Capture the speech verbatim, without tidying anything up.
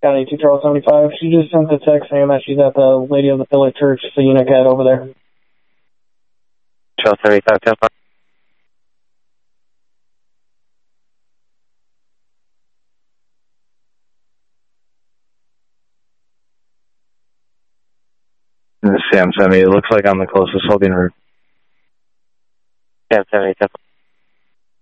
County two Charles seventy-five. She just sent a text saying that she's at the Lady of the Village Church, the Unicad over there. Charles seventy-five, ten five. Sam seventy, it looks like I'm the closest holding route. Sam seventy, ten five.